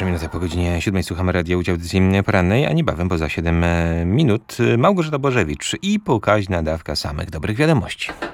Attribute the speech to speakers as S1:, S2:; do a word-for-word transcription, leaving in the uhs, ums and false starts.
S1: minuty po godzinie siódmej słuchamy Radia Udział audycji porannej, a niebawem poza siedem minut Małgorzata Bożewicz i pokaźna dawka samych dobrych wiadomości.